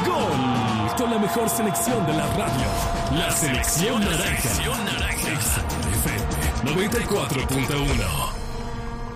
Gol con la mejor selección de la radio. La selección naranja. XFM 94.1.